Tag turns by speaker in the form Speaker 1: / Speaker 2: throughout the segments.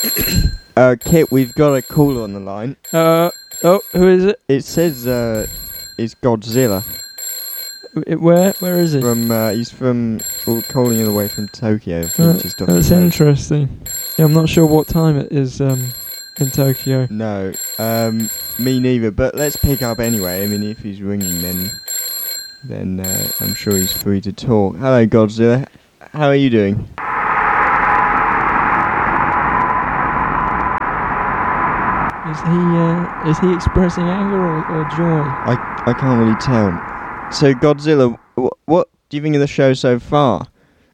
Speaker 1: Kit, we've got a caller on the line.
Speaker 2: Who is it?
Speaker 1: It says it's Godzilla.
Speaker 2: Where is he?
Speaker 1: He's calling all the way from Tokyo.
Speaker 2: That's interesting. Yeah, I'm not sure what time it is in Tokyo.
Speaker 1: No, me neither. But let's pick up anyway. I mean, if he's ringing, then I'm sure he's free to talk. Hello, Godzilla. How are you doing?
Speaker 2: Is he expressing anger or joy?
Speaker 1: I can't really tell. So, Godzilla, what do you think of the show so far?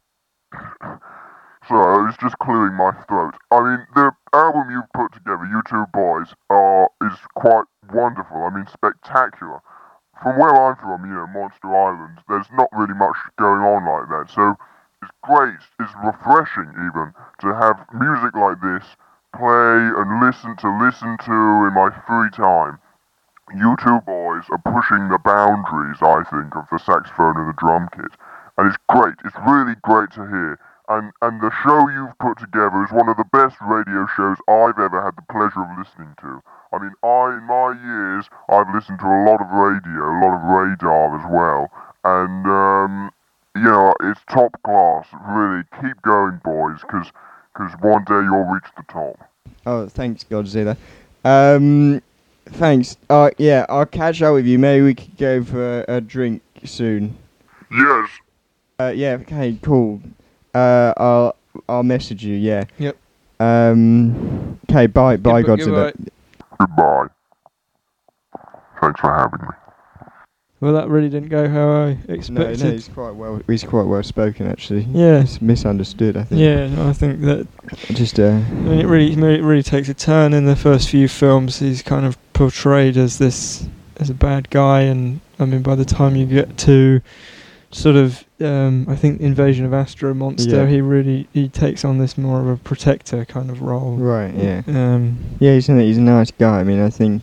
Speaker 3: Sorry, I was just clearing my throat. I mean, the album you've put together, you two boys, is quite wonderful. I mean, spectacular. From where I'm from, Monster Island, there's not really much going on like that. So it's great, it's refreshing even, to have music like this play and listen to in my free time. You two boys are pushing the boundaries, I think, of the saxophone and the drum kit. And it's great, it's really great to hear. And the show you've put together is one of the best radio shows I've ever had the pleasure of listening to. I mean, in my years, I've listened to a lot of radio, a lot of radar as well. And, it's top class. Really, keep going, boys, because one day you'll reach the top.
Speaker 1: Oh, thanks, Godzilla. Thanks. Yeah, I'll catch up with you. Maybe we could go for a drink soon.
Speaker 3: Yes.
Speaker 1: Yeah, okay, cool. I'll message you, yeah.
Speaker 2: Yep.
Speaker 1: Okay, bye, Godzilla.
Speaker 3: Goodbye. Thanks for having me.
Speaker 2: Well, that really didn't go how I expected.
Speaker 1: No, he's quite well spoken, actually.
Speaker 2: Yeah.
Speaker 1: He's misunderstood, I think.
Speaker 2: Yeah, I think that.
Speaker 1: I
Speaker 2: mean, it really takes a turn in the first few films. He's kind of portrayed as a bad guy, and I mean, by the time you get to sort of, I think Invasion of Astro Monster, he takes on this more of a protector kind of role.
Speaker 1: Right. Yeah. Yeah, he's a nice guy. I mean, I think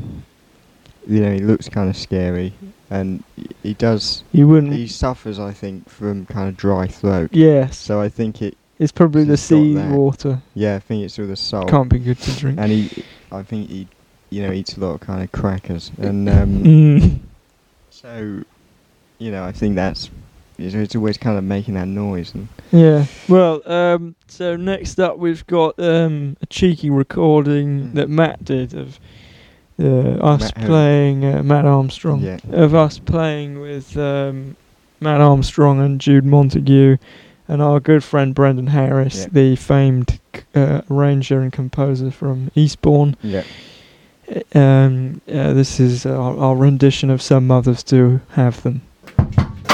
Speaker 1: he looks kind of scary, and he does. He suffers, I think, from kind of dry throat.
Speaker 2: Yes.
Speaker 1: So I think
Speaker 2: it's probably the sea water.
Speaker 1: Yeah, I think it's all the salt.
Speaker 2: Can't be good to drink.
Speaker 1: And I think he eats a lot of kind of crackers, and so. I think it's always kind of making that noise.
Speaker 2: Yeah. Well, so next up we've got a cheeky recording that Matt did of us playing Matt Armstrong.
Speaker 1: Yeah.
Speaker 2: Of us playing with Matt Armstrong and Jude Montague and our good friend Brendan Harris, the famed arranger and composer from Eastbourne.
Speaker 1: Yeah.
Speaker 2: This is our rendition of Some Mothers Do Have Them.